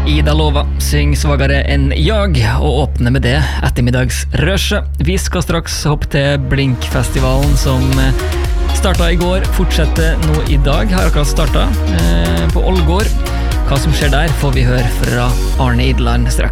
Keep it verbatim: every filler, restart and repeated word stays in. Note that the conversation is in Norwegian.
Ida Lova syng svagere enn jag og åpner med det ettermiddagsrøsje. Vi skal straks hoppe til Blinkfestivalen som startet i går, fortsetter nå i dag, har akkurat startet eh, på Ålgård. Hva som skjer der får vi høre fra Arne Idland straks.